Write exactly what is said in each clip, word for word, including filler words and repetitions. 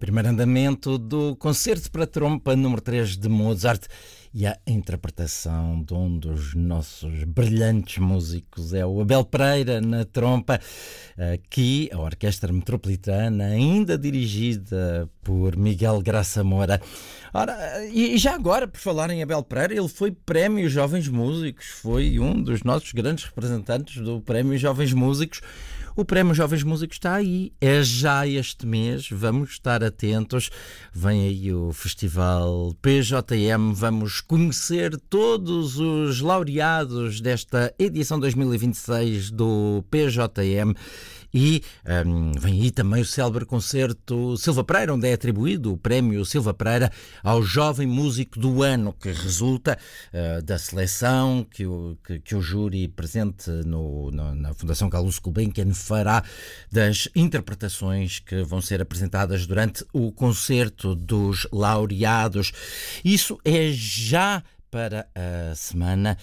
primeiro andamento do Concerto para Trompa número três de Mozart e a interpretação de um dos nossos brilhantes músicos é o Abel Pereira na trompa. Aqui a Orquestra Metropolitana, ainda dirigida por Miguel Graça Moura. Ora, e já agora, por falar em Abel Pereira, ele foi Prémio Jovens Músicos, foi um dos nossos grandes representantes do Prémio Jovens Músicos. O Prémio Jovens Músicos está aí, é já este mês, vamos estar atentos. Vem aí o Festival P J M, vamos conhecer todos os laureados desta edição dois mil e vinte e seis do P J M. E um, vem aí também o célebre concerto Silva Pereira, onde é atribuído o prémio Silva Pereira ao jovem músico do ano, que resulta uh, da seleção que o, que, que o júri presente no, no, na Fundação Carlos Gulbenkian fará das interpretações que vão ser apresentadas durante o concerto dos laureados. Isso é já para a semana,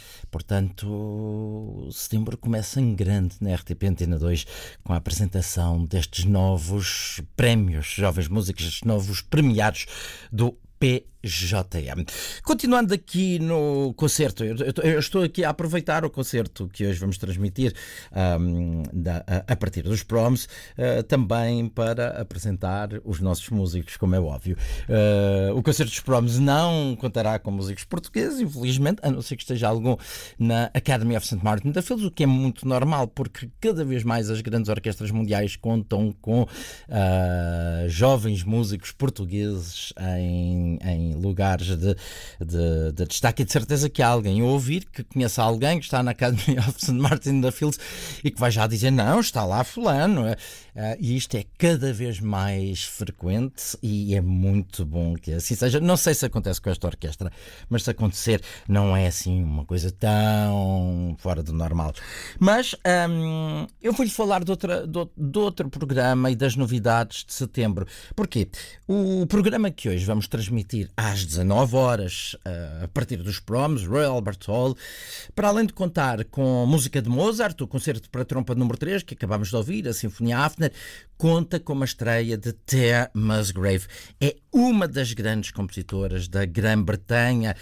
portanto, setembro começa em grande na R T P Antena dois com a apresentação destes novos prémios Jovens Músicos, estes novos premiados do P J M. Continuando aqui no concerto, eu, eu, eu estou aqui a aproveitar o concerto que hoje vamos transmitir um, da, a, a partir dos proms, uh, também para apresentar os nossos músicos, como é óbvio. Uh, o concerto dos proms não contará com músicos portugueses, infelizmente, a não ser que esteja algum na Academy of Saint Martin da Fields, o que é muito normal, porque cada vez mais as grandes orquestras mundiais contam com uh, jovens músicos portugueses em, em lugares de, de, de destaque, e de certeza que há alguém a ouvir que conheça alguém que está na Academy of Saint Martin da Fields e que vai já dizer, não, está lá fulano. Uh, e isto é cada vez mais frequente e é muito bom que assim seja. Não sei se acontece com esta orquestra, mas se acontecer não é assim uma coisa tão fora do normal. Mas um, eu vou-lhe falar de, outra, de, de outro programa e das novidades de setembro. Porquê? O programa que hoje vamos transmitir às dezanove horas, a partir dos proms, Royal Albert Hall, para além de contar com música de Mozart, o Concerto para Trompa número três, que acabamos de ouvir, a Sinfonia Hafner, conta com uma estreia de Thea Musgrave. É uma das grandes compositoras da Grã-Bretanha.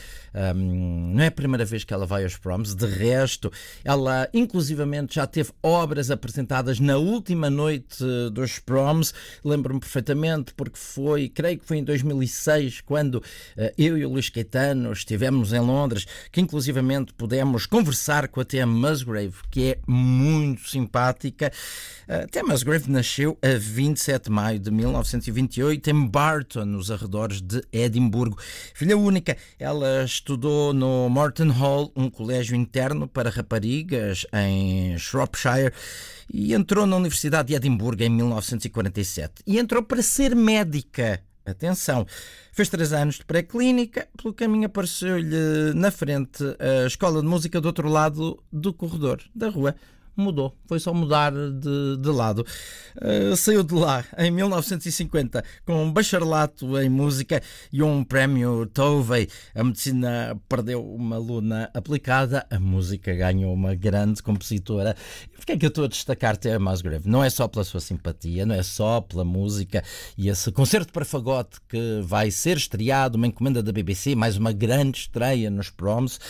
Um, não é a primeira vez que ela vai aos proms. De resto, ela inclusivamente já teve obras apresentadas na última noite dos proms. Lembro-me perfeitamente porque foi, creio que foi em dois mil e seis, quando uh, eu e o Luís Caetano estivemos em Londres, que inclusivamente pudemos conversar com a Thea Musgrave, que é muito simpática. Uh, Thea Musgrave nasceu a vinte e sete de maio de mil novecentos e vinte e oito em Barton, nos arredores de Edimburgo. Filha única, ela estudou no Morton Hall, um colégio interno para raparigas em Shropshire, e entrou na Universidade de Edimburgo em mil novecentos e quarenta e sete. E entrou para ser médica. Atenção, fez três anos de pré-clínica, pelo caminho apareceu-lhe na frente a escola de música do outro lado do corredor, da rua. Mudou, foi só mudar de, de lado. Uh, saiu de lá em mil novecentos e cinquenta com um bacharelato em música e um prémio Tovey. A medicina perdeu uma aluna aplicada, a música ganhou uma grande compositora. E porquê é que eu estou a destacar Thea Musgrave? Não é só pela sua simpatia, não é só pela música e esse concerto para fagote que vai ser estreado, uma encomenda da B B C, mais uma grande estreia nos proms,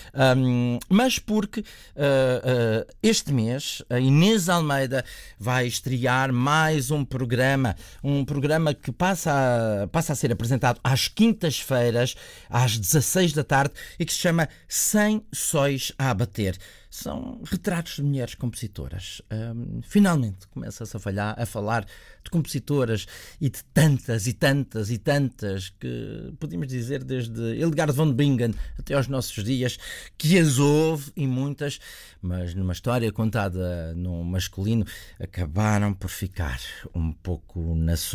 um, mas porque uh, uh, este mês a Inês Almeida vai estrear mais um programa, um programa que passa a, passa a ser apresentado às quintas-feiras, às dezasseis da tarde, e que se chama Cem Sóis a Abater. São retratos de mulheres compositoras. Um, finalmente começa-se a, falhar, a falar de compositoras e de tantas e tantas e tantas que podemos dizer desde Hildegard von Bingen até aos nossos dias, que as houve e muitas, mas numa história contada no masculino acabaram por ficar um pouco na